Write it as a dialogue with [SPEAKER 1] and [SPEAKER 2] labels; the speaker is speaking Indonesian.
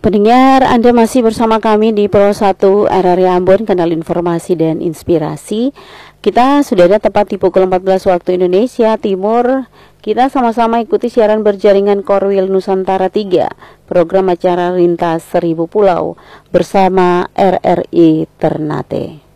[SPEAKER 1] Pendengar, Anda masih bersama kami di Pro 1 RRI Ambon, kanal informasi dan inspirasi. Kita sudah ada tepat di pukul 14 waktu Indonesia Timur. Kita sama-sama ikuti siaran berjaringan Korwil Nusantara 3, program acara Lintas Seribu Pulau bersama RRI Ternate.